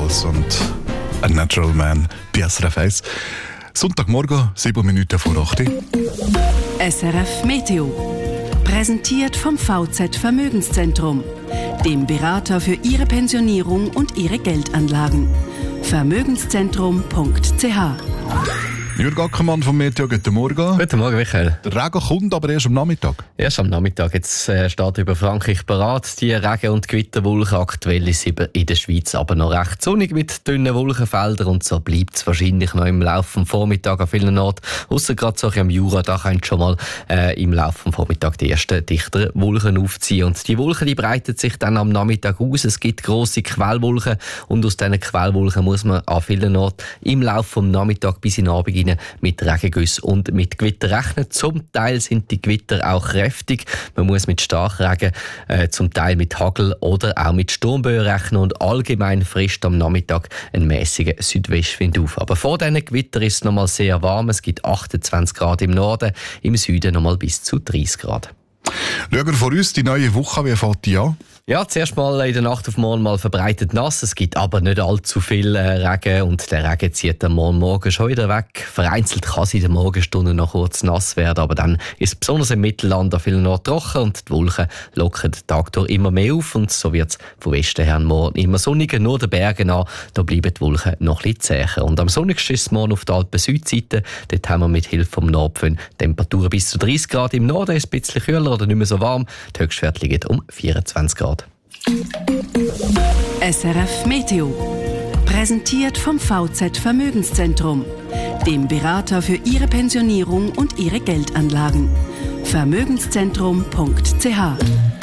Girls und A Natural Man bei SRF 1. Sonntagmorgen, 7 Minuten vor 8 Uhr. SRF Meteo. Präsentiert vom VZ Vermögenszentrum, dem Berater für Ihre Pensionierung und Ihre Geldanlagen. Vermögenszentrum.ch. Jürg Ackermann vom Meteo, guten Morgen. Guten Morgen, Michael. Der Regen kommt aber erst am Nachmittag. Erst am Nachmittag. Jetzt steht über Frankreich bereit. Die Regen- und Gewitterwolken. Aktuell ist es in der Schweiz aber noch recht sonnig mit dünnen Wolkenfeldern. Und so bleibt es wahrscheinlich noch im Laufe des Vormittags an vielen Orten. Ausser gerade so am Jura, da können schon mal im Laufe des Vormittags die ersten dichteren Wolken aufziehen. Und die Wolken, die breiten sich dann am Nachmittag aus. Es gibt grosse Quellwolken. Und aus diesen Quellwolken muss man an vielen Orten im Laufe des Nachmittags bis in den Abend mit Regengüssen und mit Gewitter rechnen. Zum Teil sind die Gewitter auch kräftig. Man muss mit Starkregen, zum Teil mit Hagel oder auch mit Sturmböen rechnen und allgemein frisst am Nachmittag ein mäßiger Südwestwind auf. Aber vor diesen Gewitter ist es noch mal sehr warm. Es gibt 28 Grad im Norden, im Süden noch mal bis zu 30 Grad. Schauen wir vor uns die neue Woche, wie fängt die an? Ja, zuerst mal in der Nacht auf morgen mal verbreitet nass. Es gibt aber nicht allzu viel Regen und der Regen zieht am Morgen schon wieder weg. Vereinzelt kann es in den Morgenstunden noch kurz nass werden, aber dann ist es besonders im Mittelland an vielen Orten trocken und die Wolken lockern den Tag durch immer mehr auf und so wird es von Westen her morgen immer sonniger. Nur den Bergen an, da bleiben die Wolken noch ein bisschen zäher. Und am sonnigsten ist es morgen auf der Alpen-Südseite. Dort haben wir mit Hilfe vom Nordföhn Temperaturen bis zu 30 Grad. Im Norden ist es ein bisschen kühler oder nicht mehr so warm. Die Höchstwerte liegen um 24 Grad. SRF Meteo. Präsentiert vom VZ Vermögenszentrum, dem Berater für Ihre Pensionierung und Ihre Geldanlagen. Vermögenszentrum.ch.